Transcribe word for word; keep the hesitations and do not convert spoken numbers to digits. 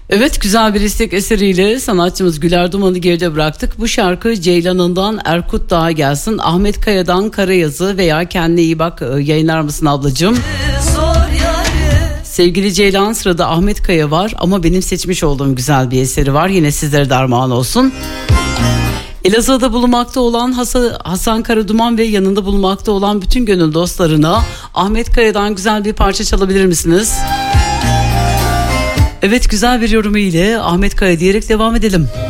Evet, güzel bir istek eseriyle sanatçımız Güler Duman'ı geride bıraktık. Bu şarkı Ceylan'ından Erkut Dağ'a gelsin. Ahmet Kaya'dan Karayazı veya Kendine İyi Bak yayınlar mısın ablacığım? Sevgili Ceylan, sırada Ahmet Kaya var ama benim seçmiş olduğum güzel bir eseri var. Yine sizlere de armağan olsun. Elazığ'da bulunmakta olan Hasan Karaduman ve yanında bulunmakta olan bütün gönül dostlarına Ahmet Kaya'dan güzel bir parça çalabilir misiniz? Evet, güzel bir yorumu ile Ahmet Kaya diyerek devam edelim.